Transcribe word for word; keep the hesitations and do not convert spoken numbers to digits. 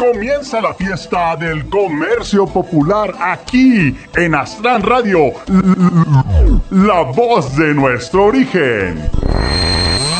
Comienza la fiesta del comercio popular aquí en Aztlán Radio, la voz de nuestro origen.